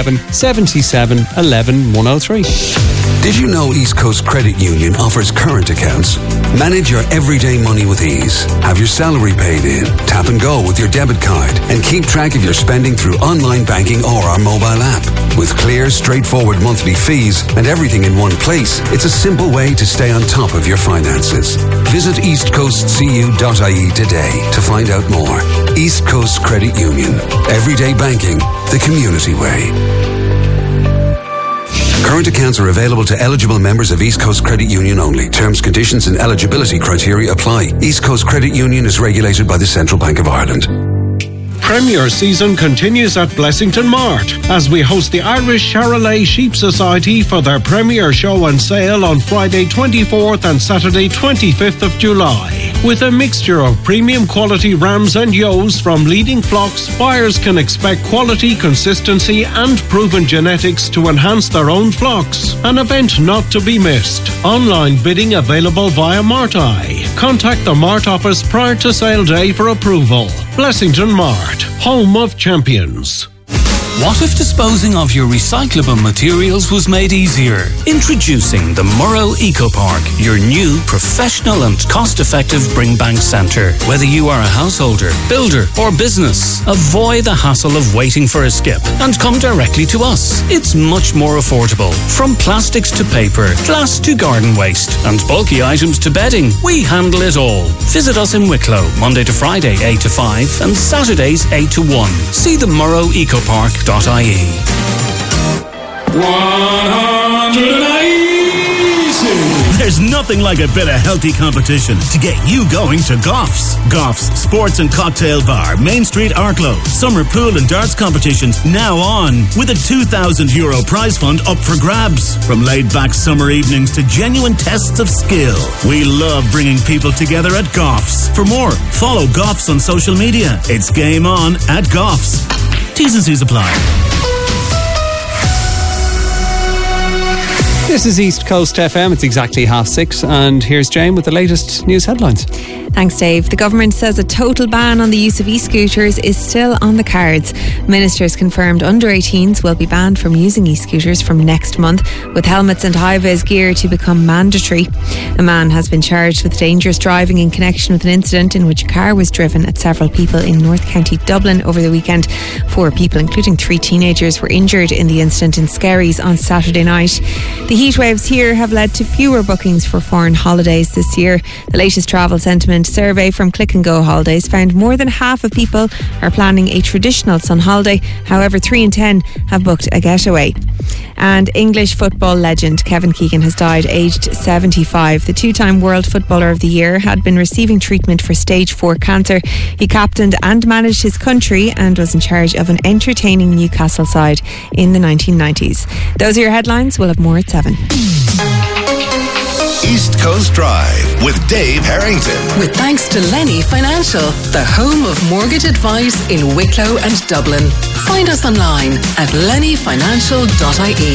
087 77 11 103. Did you know East Coast Credit Union offers current accounts? Manage your everyday money with ease. Have your salary paid in, tap and go with your debit card, and keep track of your spending through online banking or our mobile app. With clear, straightforward monthly fees and everything in one place, it's a simple way to stay on top of your finances. Visit eastcoastcu.ie today to find out more. East Coast Credit Union. Everyday banking, the community way. Current accounts are available to eligible members of East Coast Credit Union only. Terms, conditions and eligibility criteria apply. East Coast Credit Union is regulated by the Central Bank of Ireland. Premier season continues at Blessington Mart as we host the Irish Charolais Sheep Society for their premier show and sale on Friday 24th and Saturday 25th of July. With a mixture of premium quality rams and ewes from leading flocks, buyers can expect quality, consistency and proven genetics to enhance their own flocks. An event not to be missed. Online bidding available via Marteye. Contact the Mart office prior to sale day for approval. Blessington Mart, home of champions. What if disposing of your recyclable materials was made easier? Introducing the Murrow Eco Park, your new professional and cost-effective bring bank centre. Whether you are a householder, builder or business, avoid the hassle of waiting for a skip and come directly to us. It's much more affordable. From plastics to paper, glass to garden waste and bulky items to bedding, we handle it all. Visit us in Wicklow, Monday to Friday 8 to 5 and Saturdays 8 to 1. See the murrowecopark.ie. 180. There's nothing like a bit of healthy competition to get you going to Goffs. Goffs Sports and Cocktail Bar, Main Street, Arklow. Summer pool and darts competitions now on with a €2,000 prize fund up for grabs. From laid-back summer evenings to genuine tests of skill. We love bringing people together at Goffs. For more, follow Goffs on social media. It's game on at Goffs. T's and C's apply. This is East Coast FM. It's exactly 6:30 and here's Jane with the latest news headlines. Thanks, Dave. The government says a total ban on the use of e-scooters is still on the cards. Ministers confirmed under 18s will be banned from using e-scooters from next month, with helmets and high-vis gear to become mandatory. A man has been charged with dangerous driving in connection with an incident in which a car was driven at several people in North County Dublin over the weekend. 4 people, including 3 teenagers, were injured in the incident in Skerries on Saturday night. The heat waves here have led to fewer bookings for foreign holidays this year. The latest travel sentiment survey from Click and Go Holidays found more than half of people are planning a traditional sun holiday. However, 3 in 10 have booked a getaway. And English football legend Kevin Keegan has died aged 75. The 2-time World Footballer of the Year had been receiving treatment for stage 4 cancer. He captained and managed his country and was in charge of an entertaining Newcastle side in the 1990s. Those are your headlines. We'll have more at 7. East Coast Drive with Dave Harrington. With thanks to Lenny Financial, the home of mortgage advice in Wicklow and Dublin. Find us online at lennyfinancial.ie.